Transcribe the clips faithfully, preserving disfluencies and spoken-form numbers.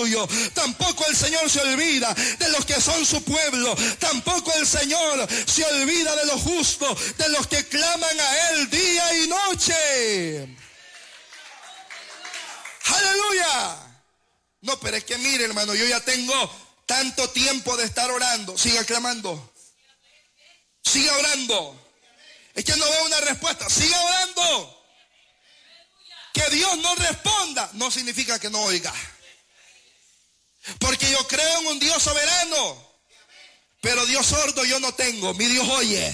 suyos. Tampoco el Señor se olvida de los que son su pueblo. Tampoco el Señor se olvida de los justos, de los que claman a Él día y noche. ¡Aleluya! No, pero es que mire, hermano, yo ya tengo tanto tiempo de estar orando. Siga clamando. Siga orando. Es que no veo una respuesta. Siga orando. Que Dios no responda no significa que no oiga. Porque yo creo en un Dios soberano. Pero Dios sordo yo no tengo. Mi Dios oye.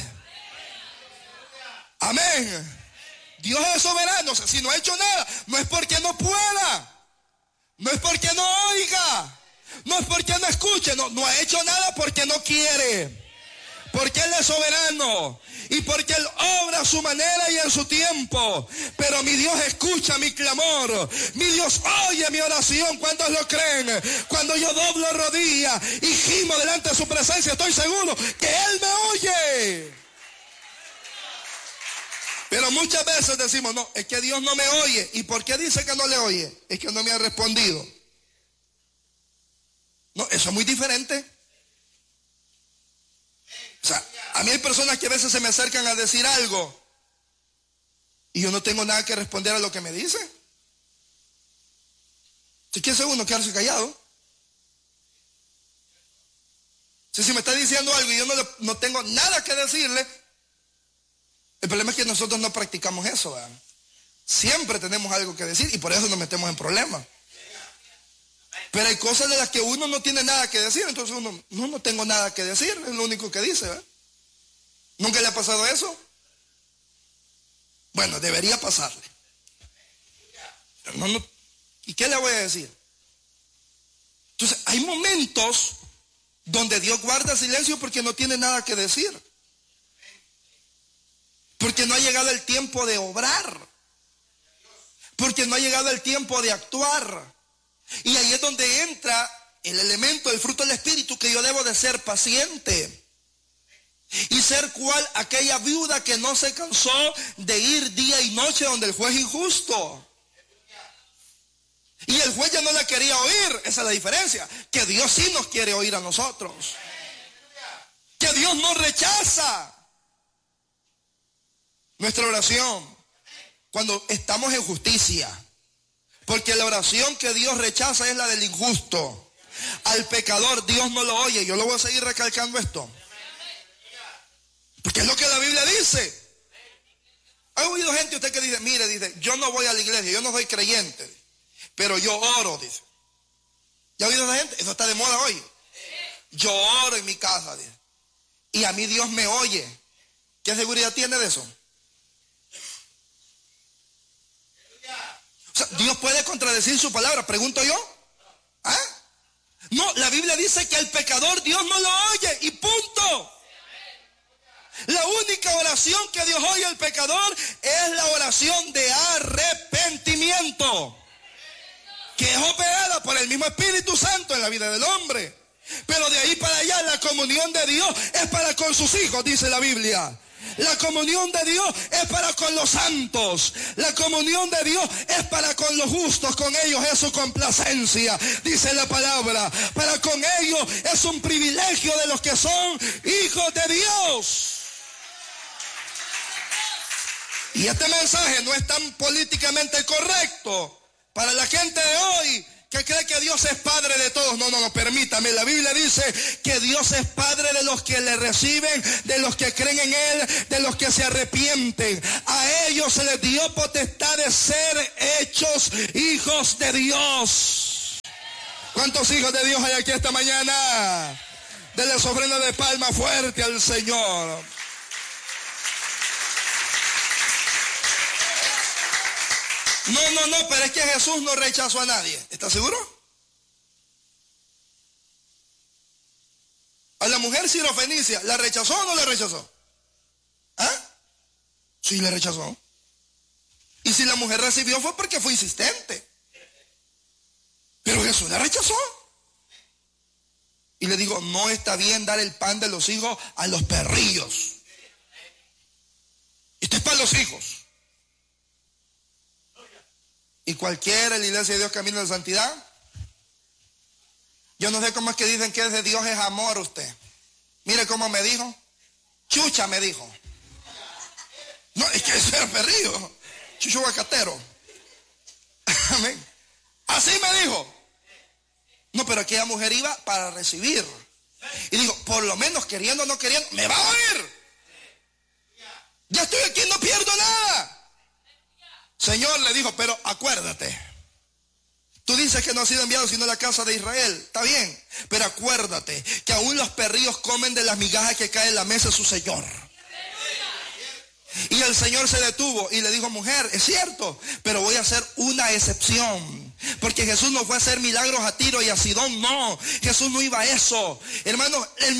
Amén. Dios es soberano. O sea, si no ha hecho nada, no es porque no pueda. No es porque no oiga. No es porque no escuche. No, no ha hecho nada porque no quiere. Porque Él es soberano. Y porque Él obra a su manera y en su tiempo. Pero mi Dios escucha mi clamor. Mi Dios oye mi oración. ¿Cuántos lo creen? Cuando yo doblo rodillas y gimo delante de su presencia, estoy seguro que Él me oye. Pero muchas veces decimos, no, es que Dios no me oye. ¿Y por qué dice que no le oye? Es que no me ha respondido. No, eso es muy diferente. O sea, a mí hay personas que a veces se me acercan a decir algo y yo no tengo nada que responder a lo que me dice. Si quiere uno quedarse callado. Si, si me está diciendo algo y yo no, le, no tengo nada que decirle, el problema es que nosotros no practicamos eso, ¿verdad? Siempre tenemos algo que decir y por eso nos metemos en problemas. Pero hay cosas de las que uno no tiene nada que decir, entonces uno no, no tengo nada que decir, es lo único que dice, ¿verdad? ¿Nunca le ha pasado eso? Bueno, debería pasarle. Pero no, no, ¿y qué le voy a decir? Entonces, hay momentos donde Dios guarda silencio porque no tiene nada que decir. Porque no ha llegado el tiempo de obrar. Porque no ha llegado el tiempo de actuar. Y ahí es donde entra el elemento, el fruto del Espíritu, que yo debo de ser paciente. Y ser cual aquella viuda que no se cansó de ir día y noche donde el juez injusto. Y el juez ya no la quería oír, esa es la diferencia. Que Dios sí nos quiere oír a nosotros. Que Dios no rechaza nuestra oración cuando estamos en justicia. Porque la oración que Dios rechaza es la del injusto. Al pecador Dios no lo oye. Yo lo voy a seguir recalcando esto. Porque es lo que la Biblia dice. ¿Ha oído gente usted que dice, mire, dice, yo no voy a la iglesia, yo no soy creyente, pero yo oro, dice? ¿Ya ha oído esa gente? Eso está de moda hoy. Yo oro en mi casa, dice. Y a mí Dios me oye. ¿Qué seguridad tiene de eso? O sea, ¿Dios puede contradecir su palabra? Pregunto yo. ¿Ah? No, la Biblia dice que el pecador Dios no lo oye y punto. La única oración que Dios oye al pecador es la oración de arrepentimiento, que es operada por el mismo Espíritu Santo en la vida del hombre. Pero de ahí para allá la comunión de Dios es para con sus hijos, dice la Biblia. La comunión de Dios es para con los santos. La comunión de Dios es para con los justos. Con ellos es su complacencia, dice la palabra. Para con ellos es un privilegio de los que son hijos de Dios. Y este mensaje no es tan políticamente correcto para la gente de hoy que cree que Dios es Padre de todos. No, no, no, permítame. La Biblia dice que Dios es Padre de los que le reciben, de los que creen en Él, de los que se arrepienten. A ellos se les dio potestad de ser hechos hijos de Dios. ¿Cuántos hijos de Dios hay aquí esta mañana? Denle ofrenda de palma fuerte al Señor. No, no, no, pero es que Jesús no rechazó a nadie. ¿Estás seguro? A la mujer sirofenicia, ¿la rechazó o no la rechazó? ¿Ah? Sí, la rechazó. Y si la mujer recibió fue porque fue insistente. Pero Jesús la rechazó. Y le digo, no está bien dar el pan de los hijos a los perrillos. Esto es para los hijos. Y cualquiera en la iglesia de Dios Camino de Santidad Yo no sé cómo es que dicen que ese Dios es amor usted. Mire cómo me dijo. Chucha me dijo. No, es que eso era perrillo. Chucho aguacatero. Amén. Así me dijo. No, pero aquella mujer iba para recibir. Y digo, por lo menos queriendo o no queriendo, me va a oír. Ya estoy aquí, no pierdo nada. Señor le dijo, pero acuérdate. Tú dices que no has sido enviado sino a la casa de Israel. Está bien, pero acuérdate que aún los perrillos comen de las migajas que caen en la mesa de su Señor. Y el Señor se detuvo y le dijo, mujer, es cierto, pero voy a hacer una excepción. Porque Jesús no fue a hacer milagros a Tiro y a Sidón, no. Jesús no iba a eso. Hermano, el